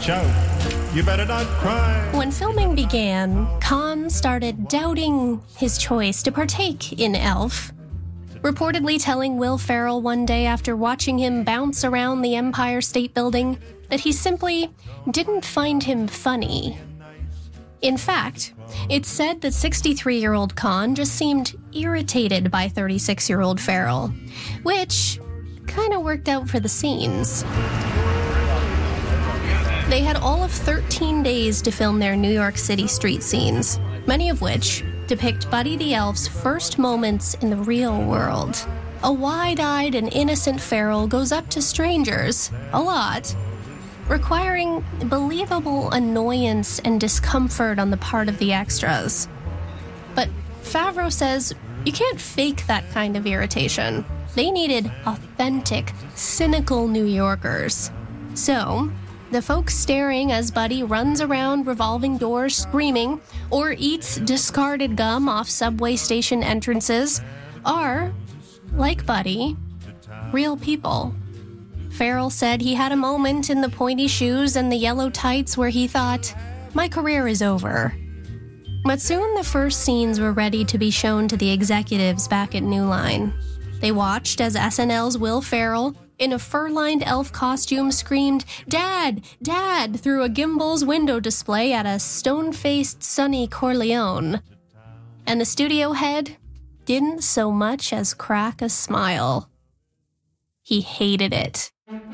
shout, you better not cry. When filming began, Caan started doubting his choice to partake in Elf, reportedly telling Will Ferrell one day after watching him bounce around the Empire State Building that he simply didn't find him funny. In fact, it's said that 63-year-old Caan just seemed irritated by 36-year-old Ferrell, which kind of worked out for the scenes. They had all of 13 days to film their New York City street scenes, many of which depict Buddy the Elf's first moments in the real world. A wide-eyed and innocent Ferrell goes up to strangers, a lot, requiring believable annoyance and discomfort on the part of the extras. But Favreau says you can't fake that kind of irritation. They needed authentic, cynical New Yorkers. So, the folks staring as Buddy runs around revolving doors screaming or eats discarded gum off subway station entrances are, like Buddy, real people. Ferrell said he had a moment in the pointy shoes and the yellow tights where he thought, my career is over. But soon the first scenes were ready to be shown to the executives back at New Line. They watched as SNL's Will Ferrell, in a fur-lined elf costume, screamed, "Dad! Dad!" through a gimbal's window display at a stone-faced Sonny Corleone. And the studio head didn't so much as crack a smile. He hated it.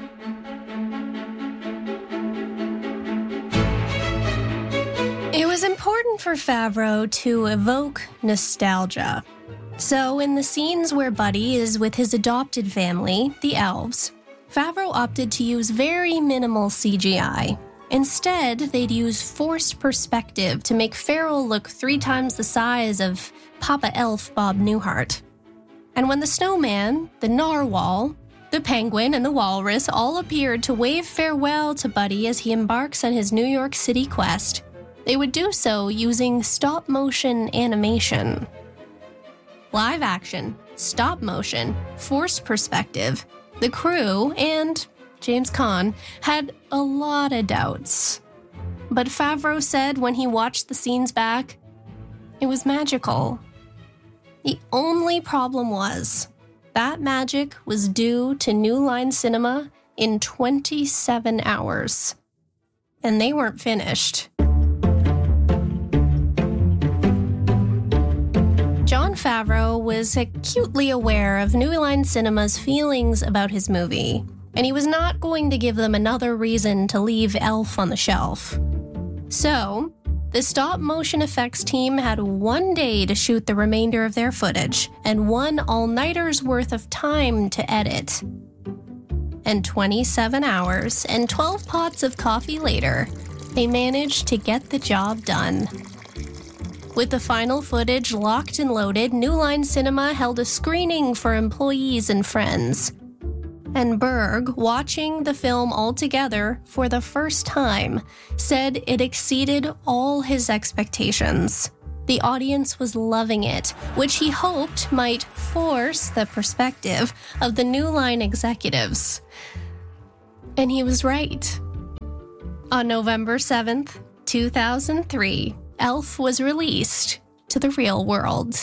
It was important for Favreau to evoke nostalgia. So, in the scenes where Buddy is with his adopted family, the Elves, Favreau opted to use very minimal CGI. Instead, they'd use forced perspective to make Ferrell look 3 times the size of Papa Elf Bob Newhart. And when the snowman, the narwhal, the penguin, and the walrus all appeared to wave farewell to Buddy as he embarks on his New York City quest, they would do so using stop-motion animation. Live action, stop motion, forced perspective. The crew and James Caan had a lot of doubts. But Favreau said when he watched the scenes back, it was magical. The only problem was that magic was due to New Line Cinema in 27 hours. And they weren't finished. Jon Favreau was acutely aware of New Line Cinema's feelings about his movie, and he was not going to give them another reason to leave Elf on the shelf. So, the stop-motion effects team had 1 day to shoot the remainder of their footage, and 1 all-nighter's worth of time to edit. And 27 hours and 12 pots of coffee later, they managed to get the job done. With the final footage locked and loaded, New Line Cinema held a screening for employees and friends. And Berg, watching the film all together for the first time, said it exceeded all his expectations. The audience was loving it, which he hoped might force the perspective of the New Line executives. And he was right. On November 7th, 2003, Elf was released to the real world.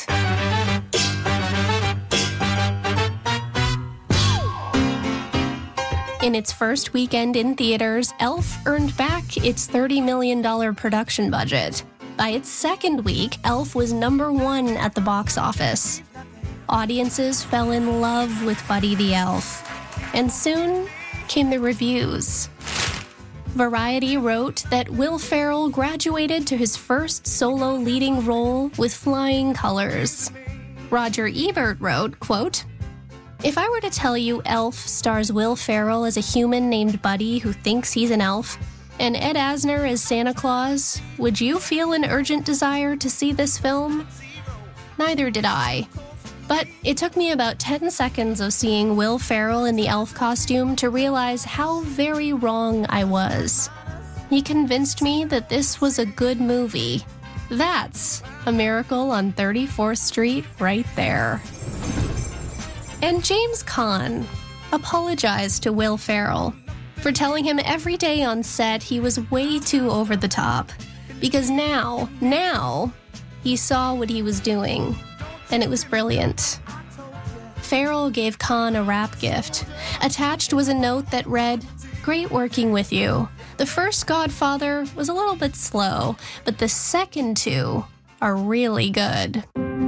In its first weekend in theaters, Elf earned back its $30 million production budget. By its second week, Elf was #1 at the box office. Audiences fell in love with Buddy the Elf, and soon came the reviews. Variety wrote that Will Ferrell graduated to his first solo leading role with flying colors. Roger Ebert wrote, quote, "If I were to tell you Elf stars Will Ferrell as a human named Buddy who thinks he's an elf, and Ed Asner as Santa Claus, would you feel an urgent desire to see this film? Neither did I. But it took me about 10 seconds of seeing Will Ferrell in the elf costume to realize how very wrong I was. He convinced me that this was a good movie. That's a Miracle on 34th Street right there." And James Caan apologized to Will Ferrell. for telling him every day on set he was way too over the top. Because now, he saw what he was doing, and it was brilliant. Farrell gave Caan a rap gift. Attached was a note that read, "Great working with you. The first Godfather was a little bit slow, but the second two are really good."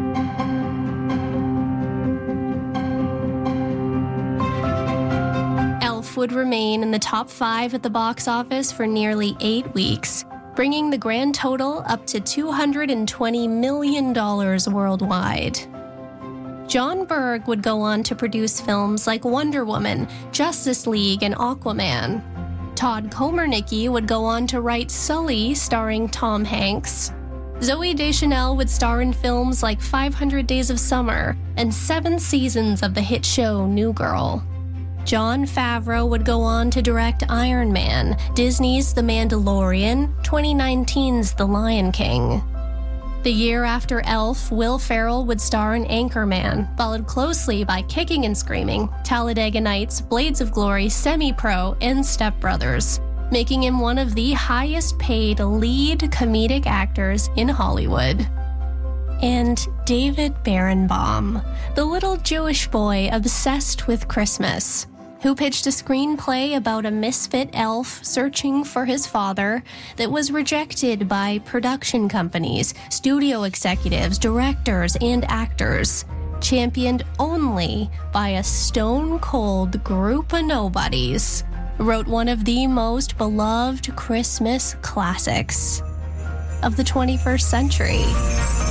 Elf would remain in the top 5 at the box office for nearly 8 weeks, bringing the grand total up to $220 million worldwide. John Berg would go on to produce films like Wonder Woman, Justice League, and Aquaman. Todd Komarnicki would go on to write Sully, starring Tom Hanks. Zooey Deschanel would star in films like 500 Days of Summer and 7 seasons of the hit show New Girl. Jon Favreau would go on to direct Iron Man, Disney's The Mandalorian, 2019's The Lion King. The year after Elf, Will Ferrell would star in Anchorman, followed closely by Kicking and Screaming, Talladega Nights, Blades of Glory, Semi-Pro, and Step Brothers, making him one of the highest-paid lead comedic actors in Hollywood. And David Berenbaum, the little Jewish boy obsessed with Christmas, who pitched a screenplay about a misfit elf searching for his father that was rejected by production companies, studio executives, directors, and actors, championed only by a stone-cold group of nobodies, wrote one of the most beloved Christmas classics of the 21st century.